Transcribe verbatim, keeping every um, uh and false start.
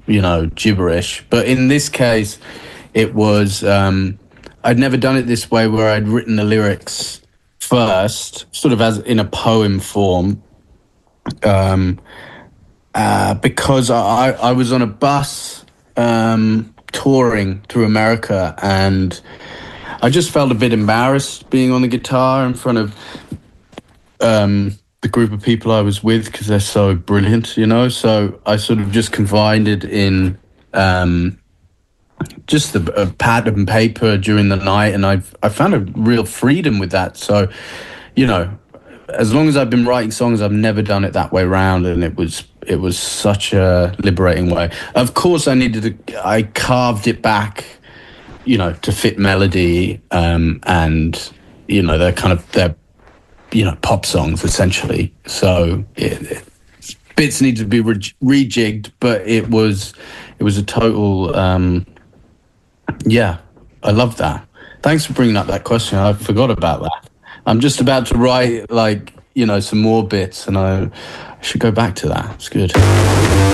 you know, gibberish. But in this case, it was, um, I'd never done it this way where I'd written the lyrics first, sort of as in a poem form, um, uh, because I, I was on a bus um, touring through America, and I just felt a bit embarrassed being on the guitar in front of um, the group of people I was with, because they're so brilliant, you know. So I sort of just confided in um, just a, a pad and paper during the night, and I've I found a real freedom with that. So, you know, as long as I've been writing songs, I've never done it that way round, and it was it was such a liberating way. Of course, I needed to, I carved it back, you know, to fit melody, um, and you know, they're kind of they're you know pop songs essentially. So it, it, bits need to be re- rejigged, but it was it was a total. Um, yeah, I love that. Thanks for bringing up that question. I forgot about that. I'm just about to write like you know some more bits, and I, I should go back to that. It's good.